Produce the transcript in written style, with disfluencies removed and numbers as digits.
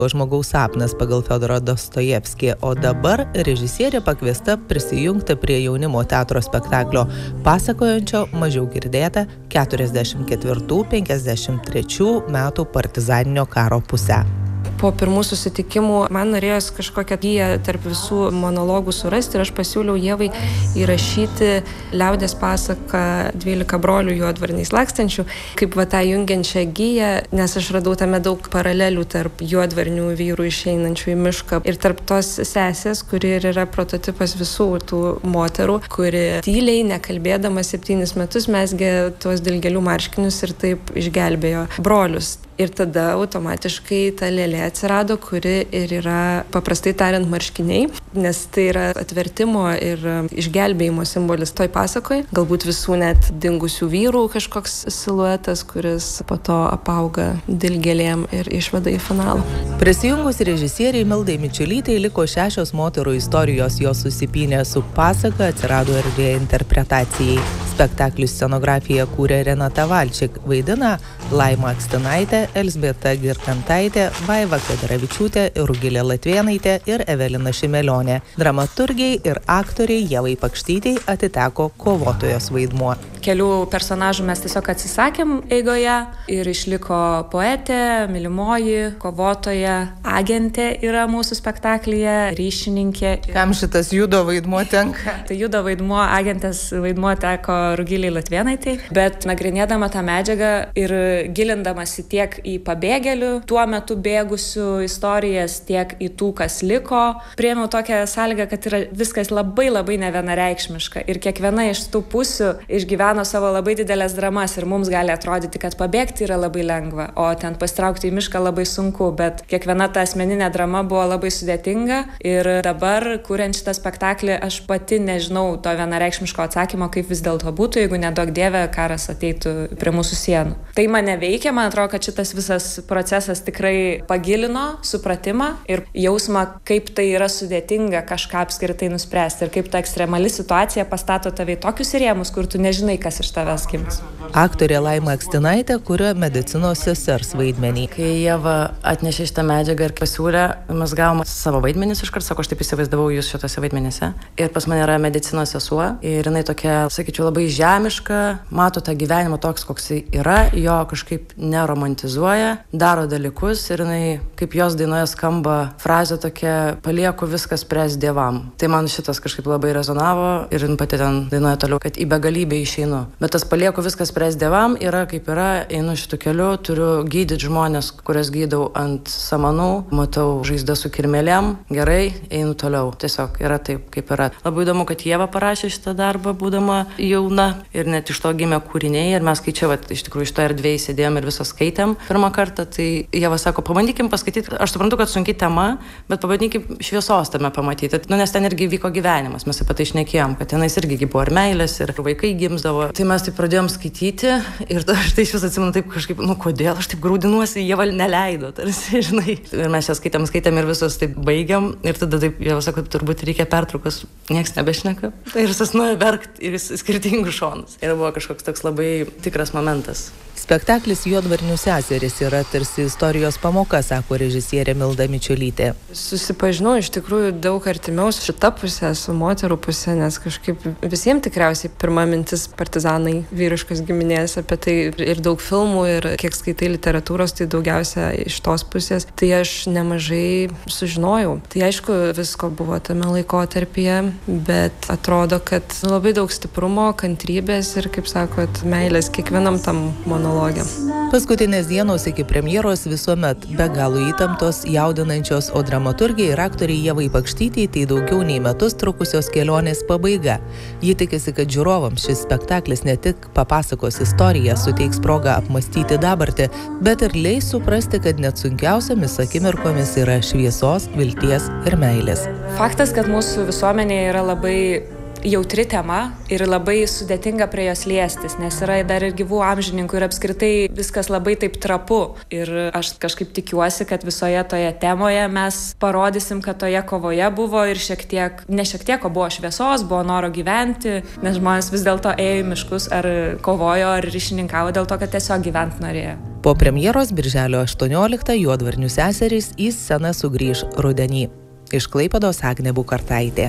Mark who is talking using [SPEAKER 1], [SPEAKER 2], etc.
[SPEAKER 1] Žmogaus sapnas pagal Fiodorą Dostojevskį, o dabar režisierė pakviesta prisijungti prie jaunimo teatro spektaklio, pasakojančio mažiau girdėtą 44-53 metų partizaninio karo pusę.
[SPEAKER 2] Po pirmų susitikimų man norėjos kažkokią giją tarp visų monologų surasti ir aš pasiūliau Ievai įrašyti liaudies pasaką 12 brolių juodvarniais lakstančių, kaip va tą jungiančią giją, nes aš radau tame daug paralelių tarp juodvarnių vyrų išeinančių į mišką ir tarp tos sesės, kuri ir yra prototipas visų tų moterų, kuri tyliai, nekalbėdama 7 metus mesgė tuos dilgėlių marškinius ir taip išgelbėjo brolius. Ir tada automatiškai ta lėlė atsirado, kuri ir yra paprastai tariant marškiniai, nes tai yra atvertimo ir išgelbėjimo simbolis toj pasakoje. Galbūt visų net dingusių vyrų kažkoks siluetas, kuris po to apauga dilgėlėm ir išveda į finalą.
[SPEAKER 1] Prisijungus režisieriai Mildai Mičiulytei liko 6 moterų istorijos, jos susipynė su pasaka, atsirado erdvė interpretacijai. Spektaklių scenografiją kūrė Renata Valčik, vaidina Laima Akstinaitė, Elzbieta Girkantaitė, Vaiva Kedaravičiūtė, Rugilė Latvėnaitė ir Evelina Šimelionė. Dramaturgiai ir aktoriai Ievai Pakštytei atiteko kovotojos vaidmuo.
[SPEAKER 3] Kelių personažų mes tiesiog atsisakėm eigoje ir išliko poetė, mylimoji, kovotoja, agentė yra mūsų spektaklyje, ryšininkė.
[SPEAKER 1] Kam šitas judo vaidmuo tenka?
[SPEAKER 3] Tai judo vaidmuo, agentės vaidmuo teko Rugiliai Latvėnaitai, bet nagrinėdama tą medžiagą ir gilindamasi tiek į pabėgėlių tuo metu bėgusių istorijas, tiek į tų, kas liko, priėmiau tokią sąlygą, kad yra viskas labai nevienareikšmiška ir kiekviena iš tų pusių išgyveno savo labai didelės dramas ir mums gali atrodyti, kad pabėgti yra labai lengva, o ten pasitraukti į mišką labai sunku, bet kiekviena ta asmeninė drama buvo labai sudėtinga ir dabar, kuriant šitą spektaklį, aš pati nežinau to vienareikšmiško atsakymo, kaip vis dėlto būtų, jeigu neduok dieve karas ateitų prie mūsų sienų. Tai mane veikia, man atrodo, kad šitas visas procesas tikrai pagilino supratimą ir jausmą, kaip tai yra sudėtinga kažką apskritai nuspręsti ir kaip ta ekstremali situacija pastato tave į tokius rėmus, kur tu nežinai, kas iš tavęs gims.
[SPEAKER 1] Aktorė Laima Akstinaitė kuria medicinos sesers vaidmenį.
[SPEAKER 4] Kai Ieva atnešė šitą medžiagą ir pasiūlė, mes gavome savo vaidmenis iškart, sako, aš taip įsivaizdavau jūs šitose vaidmenyse. Ir pas mane yra medicinos sesuo ir jinai tokia, sakyčiau, labai žemiška, mato tą gyvenimą toks, koks yra, jo kažkaip neromantizuoja, daro dalykus ir jinai, kaip jos dainoje skamba frazė tokia, palieku viską spręs dievam. Tai man šitas kažkaip labai rezonavo ir jin pati ten dainuoja toliau, kad į begalybę išeinu. Bet tas palieku viską spręs dievam yra kaip yra, einu šitų keliu, turiu gydyti žmonės, kurias gydau ant samanų, matau žaizdą su kirmelėm, gerai, einu toliau. Tiesiog yra taip, kaip yra. Labai įdomu, kad Ieva parašė šitą darbą, būdama jauna ir net iš to gimė kūriniai ir mes kai čia, iš tikrųjų, iš to erdvėje sėdėjom ir visą skaitėm pirmą kartą, tai Ieva sako, pabandykim paskaityti, aš suprantu, kad sunki tema, bet pabandykim šviesos tame pamatyti, nes ten irgi vyko gyvenimas, mes apie tai šnekėjom, kad tenais irgi buvo ir meilės, ir vaikai gimsdavo, tai mes taip pradėjom skaityti ir aš tai iš vis atsimenu taip kažkaip, kodėl aš taip grūdinuosi, Ieva neleido, tarsi, žinai, ir mes čia skaitėm ir visus taip baigiam ir tada taip Ieva sako, turbūt reikia pertraukos, nieks nebešneka, tai ir visas nuėjo verkt ir skirtingus šonus ir buvo kažkoks toks labai tikras momentas.
[SPEAKER 1] Spektaklis Juodvarnių seserys yra tarsi istorijos pamoka, sako režisierė Milda Mičiulytė.
[SPEAKER 2] Susipažinau iš tikrųjų daug artimiau su šita pusė, su moterų pusė, nes kažkaip visiems tikriausiai pirma mintis partizanai, vyriškos giminės, apie tai ir daug filmų ir kiek skaitai literatūros, tai daugiausia iš tos pusės. Tai aš nemažai sužinojau. Tai aišku, visko buvo tame laikotarpyje, bet atrodo, kad labai daug stiprumo, kantrybės ir, kaip sakot, meilės kiekvienam tam monologui.
[SPEAKER 1] Paskutinės dienos iki premjeros visuomet be galo įtemptos, jaudinančios, o dramaturgiai ir aktoriai Ievai Pakštytei tai daugiau nei metus trukusios kelionės pabaiga. Ji tikisi, kad žiūrovams šis spektaklis ne tik papasakos istoriją, suteiks progą apmąstyti dabartį, bet ir leis suprasti, kad net sunkiausiamis akimirkomis yra šviesos, vilties ir meilės.
[SPEAKER 3] Faktas, kad mūsų visuomenėje yra labai jautri tema ir labai sudėtinga prie jos liestis, nes yra dar ir gyvų amžininkų ir apskritai viskas labai taip trapu. Ir aš kažkaip tikiuosi, kad visoje toje temoje mes parodysim, kad toje kovoje buvo ir ne šiek tiek, o buvo šviesos, buvo noro gyventi, nes žmonės vis dėlto ėjo į miškus ar kovojo ar ryšininkavo dėl to, kad tiesiog gyventi norėjo.
[SPEAKER 1] Po premjeros birželio 18 Juodvarnių seserys į sceną sugrįš rudenį. Iš Klaipėdos Agnė Bukartaitė.